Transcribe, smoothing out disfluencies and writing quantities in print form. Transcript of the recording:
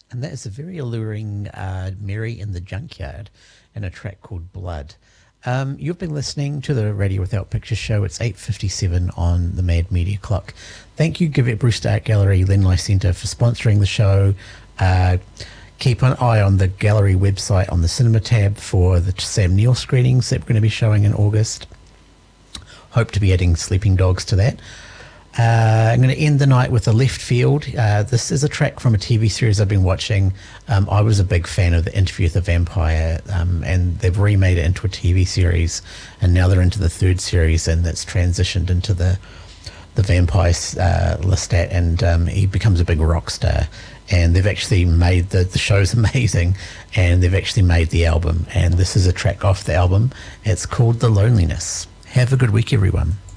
And that is a very alluring Mary in the Junkyard and a track called Blood. You've been listening to the Radio Without Pictures show. It's 8:57 on the Mad Media Clock. Thank you, Give It Brewster Art Gallery, Lenley Centre, for sponsoring the show. Keep an eye on the gallery website on the cinema tab for the Sam Neill screenings that we're going to be showing in August. Hope to be adding Sleeping Dogs to that. I'm going to end the night with a left field. This is a track from a TV series I've been watching. I was a big fan of The Interview with the Vampire, and they've remade it into a TV series, and now they're into the third series, and it's transitioned into the Vampire Lestat, and he becomes a big rock star. And they've actually made the show's amazing, and they've actually made the album, and this is a track off the album. It's called The Loneliness. Have a good week, everyone.